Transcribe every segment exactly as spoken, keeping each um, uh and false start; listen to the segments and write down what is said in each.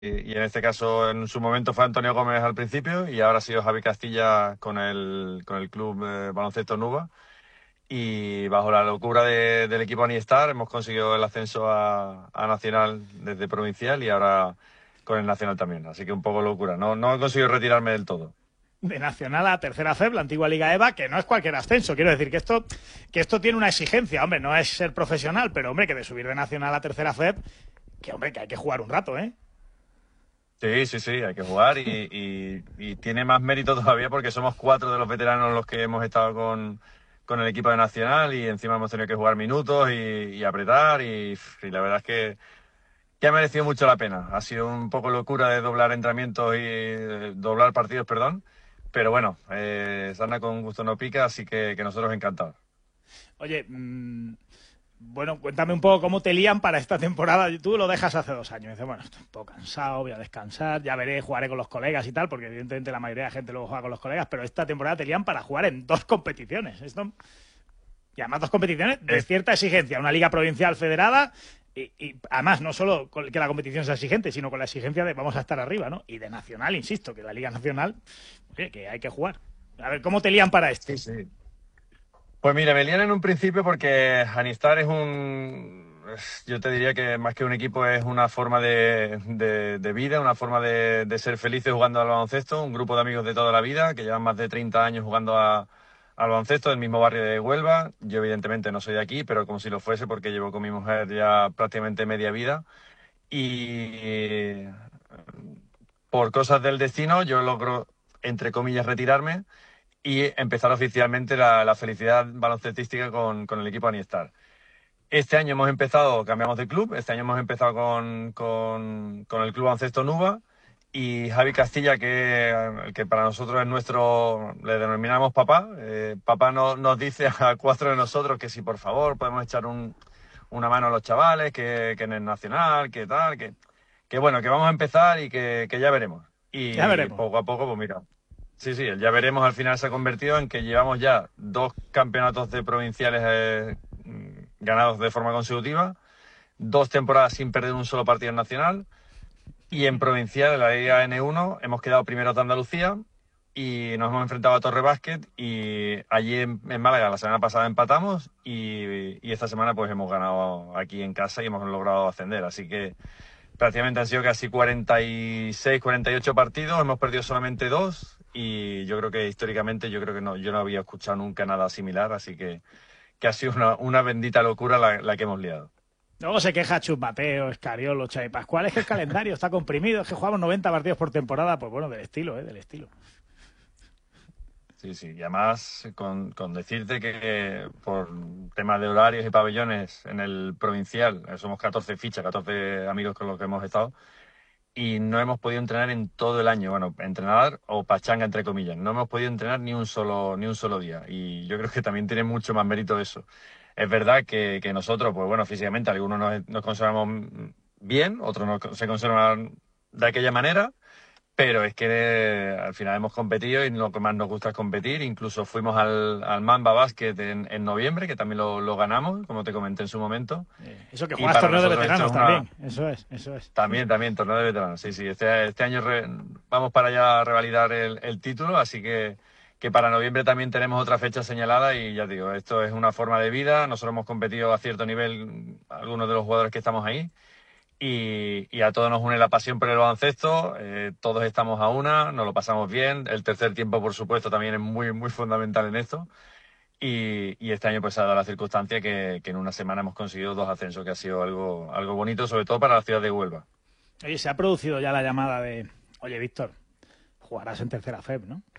y en este caso en su momento fue Antonio Gómez al principio y ahora ha sido Javi Castilla con el, con el club eh, Baloncesto Nuba. Y bajo la locura de- del equipo Anistar hemos conseguido el ascenso a, a Nacional desde provincial y ahora con el Nacional también. Así que un poco locura. No, no he conseguido retirarme del todo. De Nacional a Tercera F E B, la antigua Liga EVA, que no es cualquier ascenso. Quiero decir que esto, que esto tiene una exigencia. Hombre, no es ser profesional, pero hombre, que de subir de Nacional a Tercera F E B, que hombre, que hay que jugar un rato, ¿eh? Sí, sí, sí, hay que jugar y, y- y tiene más mérito todavía porque somos cuatro de los veteranos los que hemos estado con, con el equipo de Nacional y encima hemos tenido que jugar minutos y, y apretar y, y la verdad es que, que ha merecido mucho la pena. Ha sido un poco locura de doblar entrenamientos y eh, doblar partidos, perdón, pero bueno, eh, sarna con gusto no pica, así que, que nosotros encantados. Oye, mmm, bueno, cuéntame un poco cómo te lían para esta temporada. Tú lo dejas hace dos años. Dices, bueno, estoy un poco cansado, voy a descansar, ya veré, jugaré con los colegas y tal, porque evidentemente la mayoría de la gente luego juega con los colegas, pero esta temporada te lían para jugar en dos competiciones. Esto, y además dos competiciones de Es- cierta exigencia. Una liga provincial federada y, y además no solo con que la competición sea exigente, sino con la exigencia de vamos a estar arriba, ¿no? Y de nacional, insisto, que la liga nacional, oye, que hay que jugar. A ver, ¿cómo te lían para esto? sí, sí. Pues mira, me lían en un principio porque Anistar es un, es- yo te diría que más que un equipo es una forma de, de- de vida, una forma de, de ser felices jugando al baloncesto, un grupo de amigos de toda la vida que llevan más de treinta años jugando a- al baloncesto del mismo barrio de Huelva. Yo evidentemente no soy de aquí, pero como si lo fuese porque llevo con mi mujer ya prácticamente media vida y por cosas del destino yo logro, entre comillas, retirarme y empezar oficialmente la, la felicidad baloncestística con, con el equipo Anistar. Este año hemos empezado, cambiamos de club, este año hemos empezado con, con, con el club Baloncesto Nuba y Javi Castilla, que, que para nosotros es nuestro, le denominamos papá. Eh, papá no, nos dice a cuatro de nosotros que si por favor podemos echar un, una mano a los chavales, que, que en el Nacional, que tal, que, que bueno, que vamos a empezar y que, que ya veremos. Ya Y veremos. poco a poco, pues mira, sí, sí, el ya veremos al final se ha convertido en que llevamos ya dos campeonatos de provinciales eh, mm, ganados de forma consecutiva, dos temporadas sin perder un solo partido nacional y en provincial, en la Liga N uno, hemos quedado primeros de Andalucía y nos hemos enfrentado a Torre Básquet y allí en, en Málaga la semana pasada empatamos y, y esta semana pues hemos ganado aquí en casa y hemos logrado ascender. Así que prácticamente han sido casi cuarenta y seis, cuarenta y ocho partidos, hemos perdido solamente dos y yo creo que históricamente yo creo que no, yo no había escuchado nunca nada similar, así que, que ha sido una, una bendita locura la, la que hemos liado. Luego se queja Chus Mateo, Escariolo, Xavi Pascual. Es que el calendario está comprimido, es que jugamos noventa partidos por temporada. Pues bueno, del estilo, ¿eh? Del estilo. Sí, sí, y además con, con decirte que por temas de horarios y pabellones en el provincial, eh, somos catorce fichas, catorce amigos con los que hemos estado, y no hemos podido entrenar en todo el año. Bueno, entrenar o pachanga entre comillas. No hemos podido entrenar ni un solo, ni un solo día. Y yo creo que también tiene mucho más mérito eso. Es verdad que, que nosotros, pues bueno, físicamente algunos nos, nos conservamos bien, otros no se conservan de aquella manera. Pero es que eh, al final hemos competido y lo que más nos gusta es competir. Incluso fuimos al, al Mamba Basket en, en noviembre, que también lo, lo ganamos, como te comenté en su momento. Eh, eso que Y juegas para torneo de nosotros esto veteranos es una, también. Eso es, eso es. también, también, torneo de veteranos. Sí, sí. Este, este año re- vamos para allá a revalidar el, el título, así que, que para noviembre también tenemos otra fecha señalada y ya digo, esto es una forma de vida. Nosotros hemos competido a cierto nivel, algunos de los jugadores que estamos ahí, y, y a todos nos une la pasión por el baloncesto. Eh, todos estamos a una, nos lo pasamos bien. El tercer tiempo, por supuesto, también es muy, muy fundamental en esto. Y, y este año pues ha dado la circunstancia que, que en una semana hemos conseguido dos ascensos, que ha sido algo, algo bonito, sobre todo para la ciudad de Huelva. Oye, se ha producido ya la llamada de, oye, Víctor, jugarás en Tercera F E B, ¿no?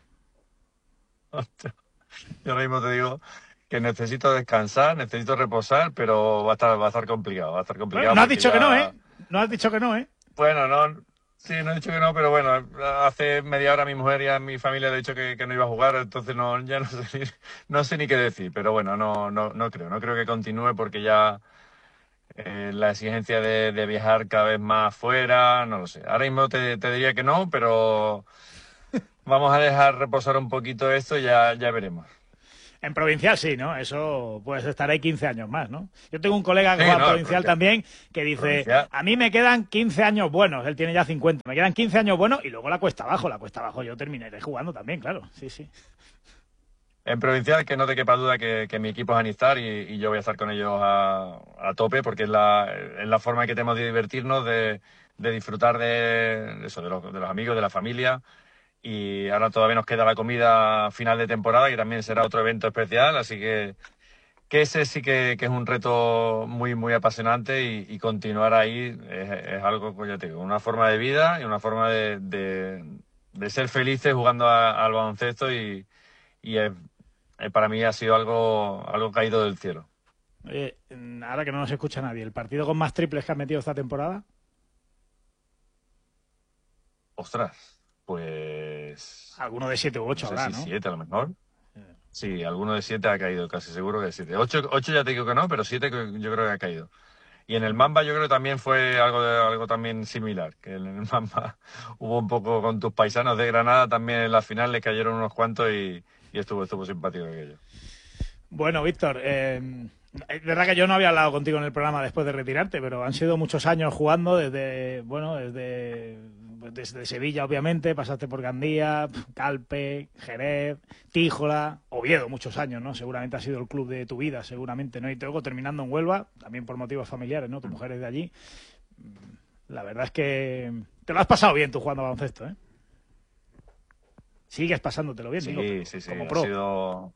Yo ahora mismo te digo que necesito descansar, necesito reposar, pero va a estar, va a estar complicado, va a estar Bueno, complicado no has porque dicho que no, ¿eh? ya, No has dicho que no, ¿eh? bueno, no, sí, no he dicho que no, pero bueno, hace media hora mi mujer y a mi familia le he dicho que, que no iba a jugar, entonces no, ya no sé, ni- no sé ni qué decir, pero bueno, no, no, no creo, no creo que continúe porque ya eh, la exigencia de, de viajar cada vez más fuera, no lo sé. Ahora mismo te, te diría que no, pero vamos a dejar reposar un poquito esto y ya, ya veremos. En provincial sí, ¿no? Eso puedes estar ahí quince años más, ¿no? Yo tengo un colega que Sí, juega en no, provincial también que dice, provincial. a mí me quedan quince años buenos, él tiene ya cincuenta, me quedan quince años buenos y luego la cuesta abajo, la cuesta abajo yo terminaré jugando también, claro, sí, sí. En provincial, que no te quepa duda que, que mi equipo es Anistar y, y yo voy a estar con ellos a, a tope porque es la, es la forma que tenemos de divertirnos, de, de disfrutar de, eso, de los, de los amigos, de la familia. Y ahora todavía nos queda la comida final de temporada, que también será otro evento especial, así que, que ese sí que, que es un reto muy, muy apasionante y, y continuar ahí es, es algo, pues ya te digo, una forma de vida y una forma de, de, de ser felices jugando a- al baloncesto y, y es- eh, para mí ha sido algo, algo caído del cielo. Oye, ahora que no nos escucha nadie, ¿el partido con más triples que has metido esta temporada? Ostras, pues Alguno de siete u no ocho sé habrá, si ¿no? siete a lo mejor. Sí, alguno de siete ha caído, casi seguro que siete. Ocho, ocho ya te digo que no, pero siete que- yo creo que ha caído. Y en el Mamba yo creo que también fue algo de, algo también similar, que en el Mamba hubo un poco con tus paisanos de Granada también en la final, les cayeron unos cuantos y, y estuvo, estuvo simpático aquello. Bueno, Víctor, eh, es verdad que yo no había hablado contigo en el programa después de retirarte, pero han sido muchos años jugando desde, bueno, desde, desde Sevilla, obviamente, pasaste por Gandía, Calpe, Jerez, Tíjola, Oviedo, muchos años, ¿no? Seguramente ha sido el club de tu vida, seguramente, ¿no? Y luego terminando en Huelva, también por motivos familiares, ¿no? Tu mujer es de allí. La verdad es que te lo has pasado bien tú jugando a baloncesto, ¿eh? Sigues pasándotelo bien, digo, Sí, pero sí, sí, como ha pro. sido...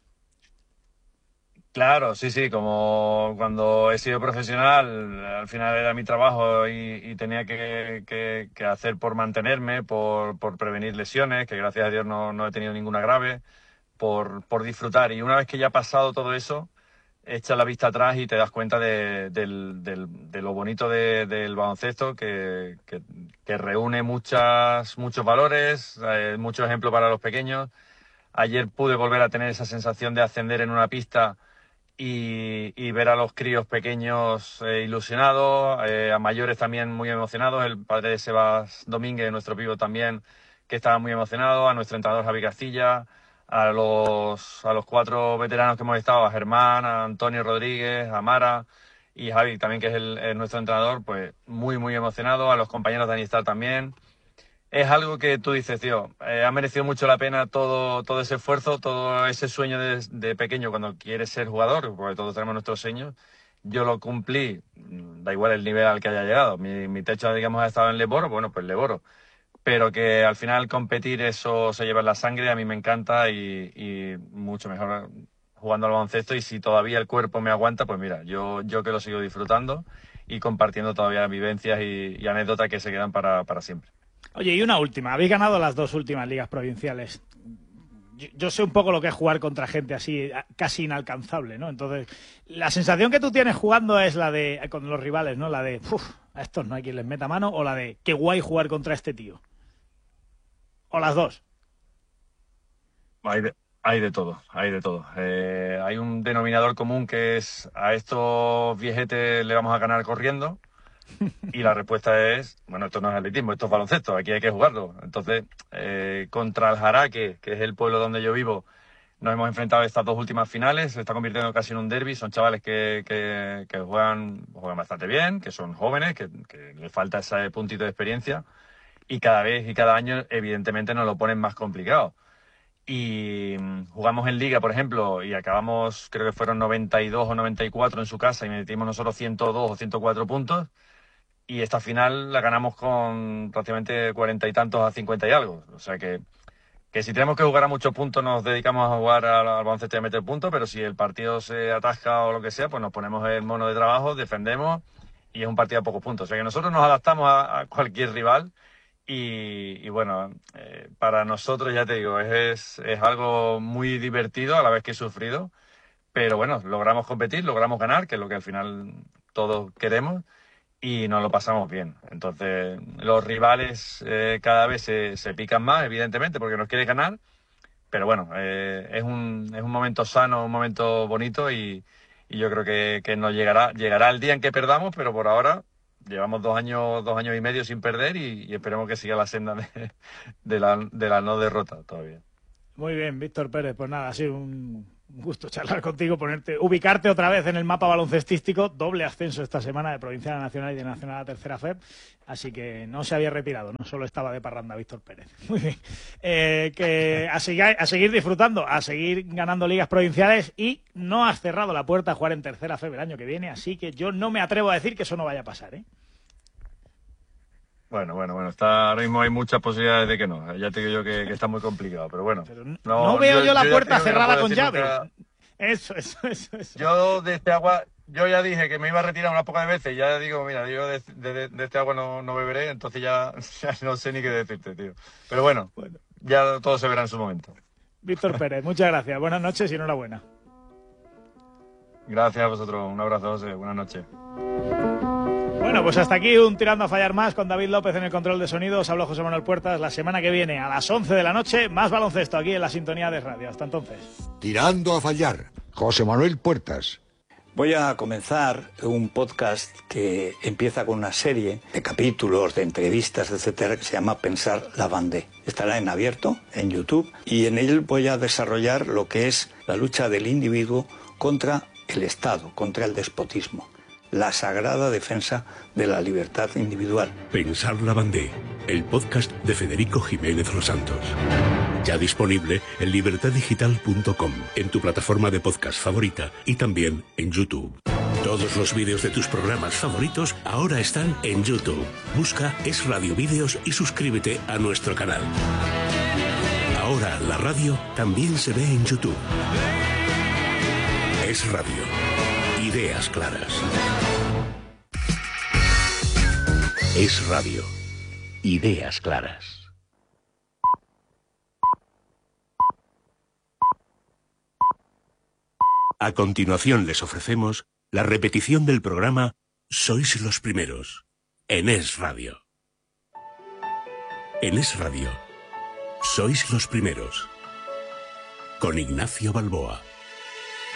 Claro, sí, sí, como cuando he sido profesional, al final era mi trabajo y, y tenía que, que- que hacer por mantenerme, por, por prevenir lesiones, que gracias a Dios no, no he tenido ninguna grave, por, por disfrutar. Y una vez que ya ha pasado todo eso, echas la vista atrás y te das cuenta de, del- del- de lo bonito de- del baloncesto, que, que- que reúne muchas, muchos valores, eh, muchos ejemplos para los pequeños. Ayer pude volver a tener esa sensación de ascender en una pista y, y ver a los críos pequeños eh, ilusionados, eh, a mayores también muy emocionados, el padre de Sebas Domínguez, nuestro pivo también, que estaba muy emocionado, a nuestro entrenador Javi Castilla, a los, a los cuatro veteranos que hemos estado, a Germán, a Antonio Rodríguez, a Mara y Javi también, que es el, es nuestro entrenador, pues muy, muy emocionado, a los compañeros de Anistar también. Es algo que tú dices, tío, eh, ha merecido mucho la pena todo, todo ese esfuerzo, todo ese sueño de, de pequeño cuando quieres ser jugador, porque todos tenemos nuestros sueños. Yo lo cumplí, mm, da igual el nivel al que haya llegado. Mi, mi techo, digamos, ha estado en Leboro, bueno, pues Leboro. Pero que al final competir eso se lleva en la sangre, a mí me encanta y, y mucho mejor jugando al baloncesto. Y si todavía el cuerpo me aguanta, pues mira, yo, yo que lo sigo disfrutando y compartiendo todavía vivencias y, y anécdotas que se quedan para, para siempre. Oye, y una última. Habéis ganado las dos últimas ligas provinciales. Yo, yo sé un poco lo que es jugar contra gente así, casi inalcanzable, ¿no? Entonces, la sensación que tú tienes jugando es la de, con los rivales, ¿no? La de, uff, a estos no hay quien les meta mano, o la de, qué guay jugar contra este tío. O las dos. Hay de, hay de todo, hay de todo. Eh, hay un denominador común que es a estos viejetes le vamos a ganar corriendo y la respuesta es, bueno, esto no es atletismo, esto es baloncesto, aquí hay que jugarlo. Entonces, eh, contra el Jaraque, que es el pueblo donde yo vivo, nos hemos enfrentado estas dos últimas finales, se está convirtiendo casi en un derbi, son chavales que, que, que juegan, juegan bastante bien, que son jóvenes, que, que les falta ese puntito de experiencia y cada vez y cada año evidentemente nos lo ponen más complicado. Y mm, jugamos en liga, por ejemplo, y acabamos, creo que fueron noventa y dos o noventa y cuatro en su casa y metimos nosotros ciento dos o ciento cuatro puntos. Y esta final la ganamos con prácticamente cuarenta y tantos a cincuenta y algo. O sea que, que si tenemos que jugar a muchos puntos nos dedicamos a jugar al, al baloncesto y a meter puntos, pero si el partido se atasca o lo que sea, pues nos ponemos el mono de trabajo, defendemos y es un partido a pocos puntos. O sea que nosotros nos adaptamos a, a cualquier rival y, y bueno, eh, para nosotros, ya te digo, es, es algo muy divertido a la vez que sufrido, pero bueno, logramos competir, logramos ganar, que es lo que al final todos queremos, y nos lo pasamos bien. Entonces, los rivales eh, cada vez se, se pican más, evidentemente, porque nos quiere ganar, pero bueno, eh, es un, es un momento sano, un momento bonito y, y yo creo que, que nos llegará, llegará el día en que perdamos, pero por ahora llevamos dos años, dos años y medio sin perder y, y esperemos que siga la senda de, de la, de la no derrota todavía. Muy bien, Víctor Pérez. Pues nada, ha sido un un gusto charlar contigo, ponerte, ubicarte otra vez en el mapa baloncestístico, doble ascenso esta semana de Provincial a Nacional y de Nacional a Tercera F E P, así que no se había retirado, no solo estaba de parranda Víctor Pérez. Muy bien, eh, que a seguir, a seguir disfrutando, a seguir ganando ligas provinciales, y no has cerrado la puerta a jugar en Tercera F E P el año que viene, así que yo no me atrevo a decir que eso no vaya a pasar, ¿eh? Bueno, bueno, bueno, está, ahora mismo hay muchas posibilidades de que no. Ya te digo yo que, que está muy complicado, pero bueno. Pero no, no, no veo yo, yo la yo puerta cerrada no con llave. Nunca... Eso, eso, eso, eso. Yo de este agua, yo ya dije que me iba a retirar unas pocas veces, y ya digo, mira, yo de, de, de este agua no, no beberé, entonces ya, ya no sé ni qué decirte, tío. Pero bueno, bueno, ya todo se verá en su momento. Víctor Pérez, muchas gracias. Buenas noches y enhorabuena. Gracias a vosotros. Un abrazo, José. Buenas noches. Bueno, pues hasta aquí un Tirando a Fallar más con David López en el control de sonido. Os habló José Manuel Puertas. La semana que viene a las once de la noche, más baloncesto aquí en la sintonía de radio. Hasta entonces. Tirando a Fallar, José Manuel Puertas. Voy a comenzar un podcast que empieza con una serie de capítulos, de entrevistas, etcétera, que se llama Pensar la Bandé. Estará en abierto, en YouTube, y en él voy a desarrollar lo que es la lucha del individuo contra el Estado, contra el despotismo. La sagrada defensa de la libertad individual. Pensar la Bandé, el podcast de Federico Jiménez Los Santos. Ya disponible en libertad digital punto com, en tu plataforma de podcast favorita y también en YouTube. Todos los vídeos de tus programas favoritos ahora están en YouTube. Busca Es Radio Vídeos y suscríbete a nuestro canal. Ahora la radio también se ve en YouTube. Es Radio. Ideas claras. Es Radio. Ideas claras. A continuación les ofrecemos la repetición del programa Sois los Primeros, en Es Radio. En Es Radio, Sois los Primeros, con Ignacio Balboa.